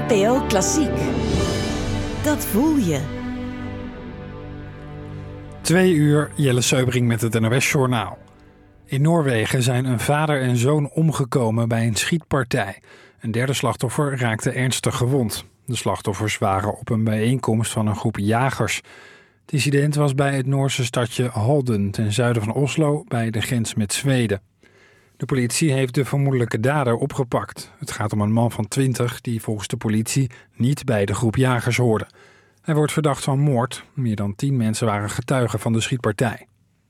NPO Klassiek. Dat voel je. 2 uur, Jelle Seubring met het NOS-journaal. In Noorwegen zijn een vader en zoon omgekomen bij een schietpartij. Een derde slachtoffer raakte ernstig gewond. De slachtoffers waren op een bijeenkomst van een groep jagers. Het incident was bij het Noorse stadje Halden, ten zuiden van Oslo, bij de grens met Zweden. De politie heeft de vermoedelijke dader opgepakt. Het gaat om een man van 20 die volgens de politie niet bij de groep jagers hoorde. Hij wordt verdacht van moord. Meer dan 10 mensen waren getuigen van de schietpartij.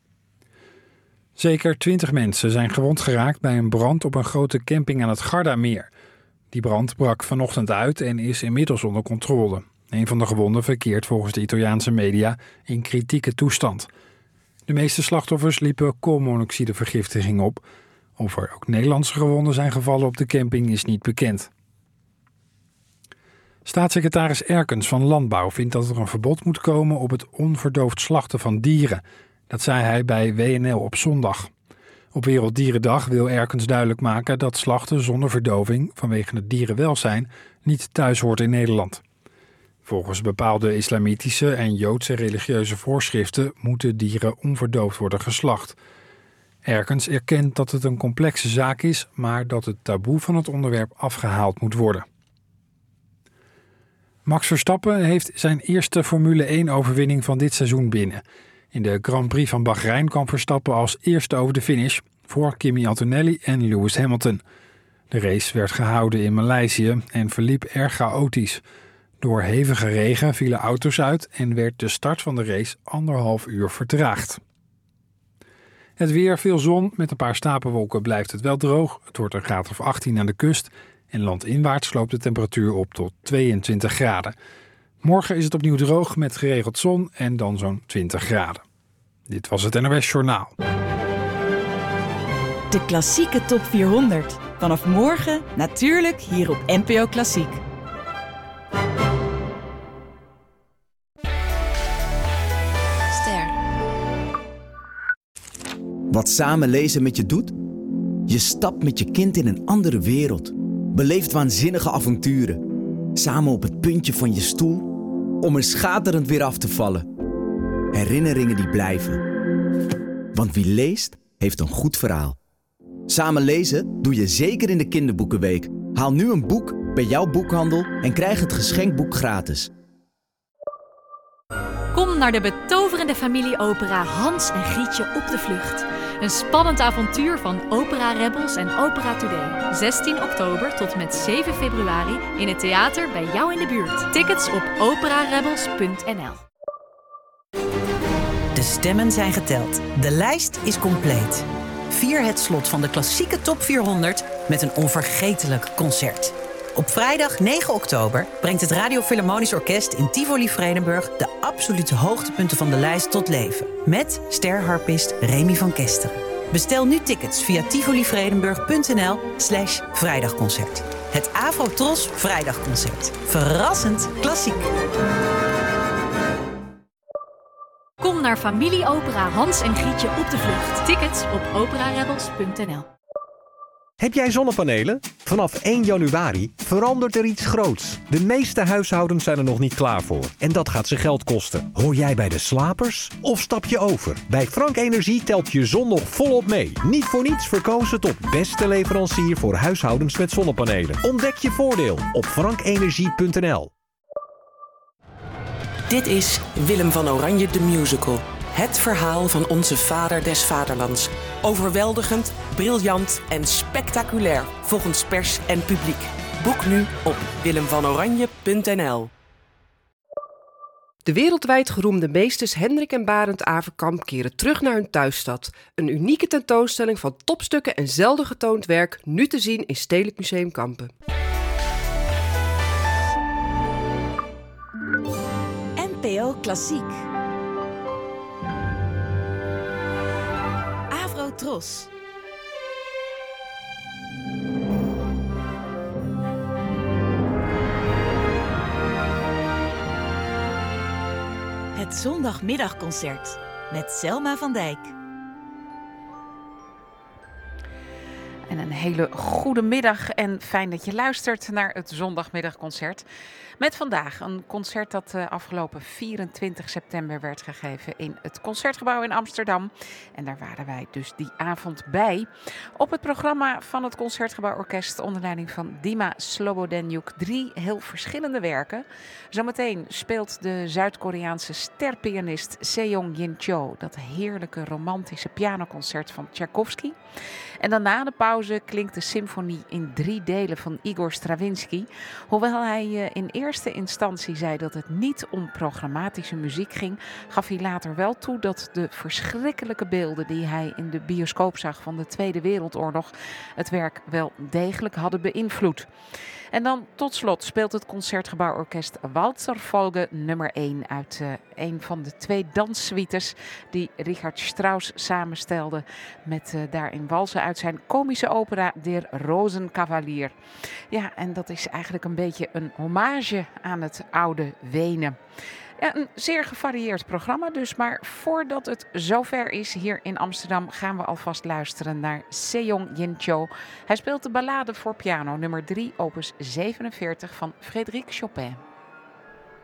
Zeker 20 mensen zijn gewond geraakt bij een brand op een grote camping aan het Gardameer. Die brand brak vanochtend uit en is inmiddels onder controle. Een van de gewonden verkeert volgens de Italiaanse media in kritieke toestand. De meeste slachtoffers liepen koolmonoxidevergiftiging op. Of er ook Nederlandse gewonden zijn gevallen op de camping is niet bekend. Staatssecretaris Erkens van Landbouw vindt dat er een verbod moet komen op het onverdoofd slachten van dieren. Dat zei hij bij WNL op zondag. Op Werelddierendag wil Erkens duidelijk maken dat slachten zonder verdoving vanwege het dierenwelzijn niet thuis hoort in Nederland. Volgens bepaalde islamitische en joodse religieuze voorschriften moeten dieren onverdoofd worden geslacht. Erkens erkent dat het een complexe zaak is, maar dat het taboe van het onderwerp afgehaald moet worden. Max Verstappen heeft zijn eerste Formule 1-overwinning van dit seizoen binnen. In de Grand Prix van Bahrein kwam Verstappen als eerste over de finish voor Kimi Antonelli en Lewis Hamilton. De race werd gehouden in Maleisië en verliep erg chaotisch. Door hevige regen vielen auto's uit en werd de start van de race 1,5 uur vertraagd. Het weer, veel zon, met een paar stapelwolken blijft het wel droog. Het wordt een graad of 18 aan de kust en landinwaarts loopt de temperatuur op tot 22 graden. Morgen is het opnieuw droog met geregeld zon en dan zo'n 20 graden. Dit was het NOS Journaal. De klassieke top 400. Vanaf morgen natuurlijk hier op NPO Klassiek. Ster. Wat samen lezen met je doet? Je stapt met je kind in een andere wereld. Beleeft waanzinnige avonturen. Samen op het puntje van je stoel om er schaterend weer af te vallen. Herinneringen die blijven. Want wie leest, heeft een goed verhaal. Samen lezen doe je zeker in de Kinderboekenweek. Haal nu een boek bij jouw boekhandel en krijg het geschenkboek gratis. Kom naar de betoverende familieopera Hans en Grietje op de vlucht. Een spannend avontuur van Opera Rebels en Opera Today. 16 oktober tot met 7 februari in het theater bij jou in de buurt. Tickets op operarebels.nl. De stemmen zijn geteld. De lijst is compleet. Vier het slot van de klassieke top 400 met een onvergetelijk concert. Op vrijdag 9 oktober brengt het Radio Philharmonisch Orkest in Tivoli Vredenburg de absolute hoogtepunten van de lijst tot leven. Met sterharpist Remy van Kesteren. Bestel nu tickets via tivolivredenburg.nl/vrijdagconcert. Het Afro-Tros Vrijdagconcert. Verrassend klassiek. Kom naar familieopera Hans en Grietje op de vlucht. Tickets op operarebels.nl. Heb jij zonnepanelen? Vanaf 1 januari verandert er iets groots. De meeste huishoudens zijn er nog niet klaar voor. En dat gaat ze geld kosten. Hoor jij bij de slapers? Of stap je over? Bij Frank Energie telt je zon nog volop mee. Niet voor niets verkozen tot beste leverancier voor huishoudens met zonnepanelen. Ontdek je voordeel op frankenergie.nl. Dit is Willem van Oranje de Musical. Het verhaal van onze vader des vaderlands. Overweldigend, briljant en spectaculair volgens pers en publiek. Boek nu op willemvanoranje.nl. De wereldwijd geroemde meesters Hendrik en Barend Averkamp keren terug naar hun thuisstad. Een unieke tentoonstelling van topstukken en zelden getoond werk, nu te zien in Stedelijk Museum Kampen. NPO Klassiek. Afro-Tros. Het zondagmiddagconcert met Selma van Dijk. En een hele goede middag en fijn dat je luistert naar het zondagmiddagconcert. Met vandaag een concert dat afgelopen 24 september werd gegeven in het Concertgebouw in Amsterdam. En daar waren wij dus die avond bij. Op het programma van het Concertgebouw Orkest onder leiding van Dima Slobodenjuk 3 heel verschillende werken. Zometeen speelt de Zuid-Koreaanse sterpianist Seong Jin Cho dat heerlijke romantische pianoconcert van Tchaikovsky. En dan na de pauze klinkt de symfonie in 3 delen van Igor Stravinsky. Hoewel hij in eerste instantie zei dat het niet om programmatische muziek ging, gaf hij later wel toe dat de verschrikkelijke beelden die hij in de bioscoop zag van de Tweede Wereldoorlog het werk wel degelijk hadden beïnvloed. En dan tot slot speelt het Concertgebouworkest Walzerfolge nummer 1 uit een van de 2 danssuites die Richard Strauss samenstelde met daarin walsen uit zijn komische opera Der Rosenkavalier. Ja, en dat is eigenlijk een beetje een hommage aan het oude Wenen. Ja, een zeer gevarieerd programma dus, maar voordat het zover is hier in Amsterdam gaan we alvast luisteren naar Seong Jin Cho. Hij speelt de ballade voor piano nummer 3 opus 47 van Frédéric Chopin.